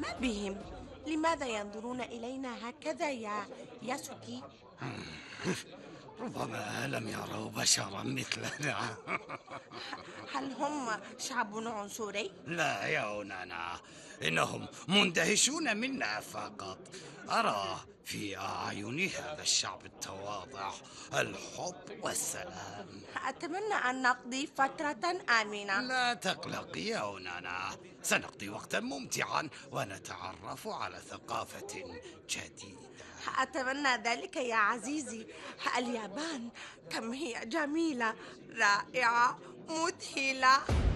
ما بهم؟ لماذا ينظرون إلينا هكذا يا ياسوكي؟ ربما لم يروا بشرا مثلنا. هل هم شعب عنصري؟ لا يا أونانا، إنهم مندهشون منا فقط. أرى في أعين هذا الشعب التواضع الحب والسلام. أتمنى أن نقضي فترة آمنة. لا تقلقي يا أونانا، سنقضي وقتا ممتعا ونتعرف على ثقافة جديدة. أتمنى ذلك يا عزيزي. اليابان كم هي جميلة، رائعة، مذهلة.